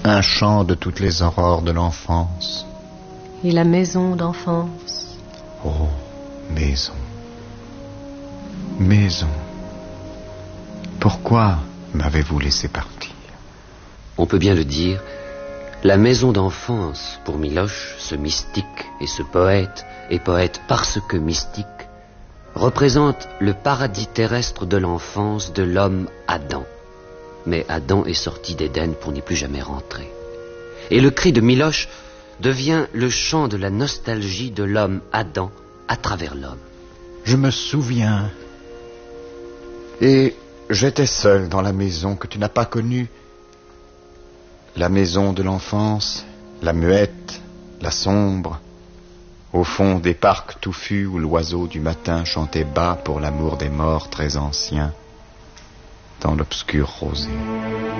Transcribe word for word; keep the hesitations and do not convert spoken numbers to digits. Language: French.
Un chant de toutes les aurores de l'enfance. Et la maison d'enfance. Oh, maison. Maison. Pourquoi m'avez-vous laissé partir? On peut bien le dire, la maison d'enfance, pour Miloche, ce mystique et ce poète, et poète parce que mystique, représente le paradis terrestre de l'enfance de l'homme Adam. Mais Adam est sorti d'Éden pour n'y plus jamais rentrer. Et le cri de Miloche devient le chant de la nostalgie de l'homme Adam à travers l'homme. Je me souviens. Et j'étais seul dans la maison que tu n'as pas connue. La maison de l'enfance, la muette, la sombre, au fond des parcs touffus où l'oiseau du matin chantait bas pour l'amour des morts très anciens, dans l'obscur rosé.